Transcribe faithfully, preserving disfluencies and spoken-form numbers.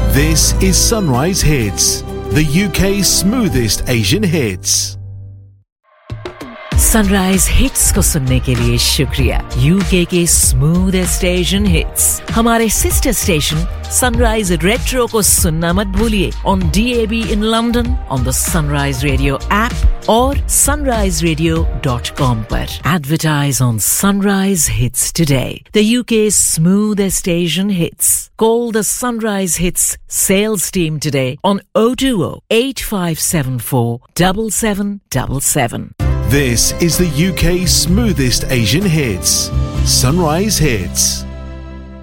This is Sunrise Hits, the U K's smoothest Asian hits. Sunrise hits को सुनने के लिए शुक्रिया। यूके के स्मूथेस्ट एशियन हिट्स हमारे सिस्टर स्टेशन सनराइज रेट्रो को सुनना मत भूलिए on D A B in London, on the Sunrise Radio app और sunrise radio dot com पर। Advertise on Sunrise Hits today. The U K's smoothest Asian hits. Call the Sunrise Hits sales team today on oh two oh, eight five seven four, seven seven seven seven. This is the U K's smoothest Asian hits. Sunrise Hits.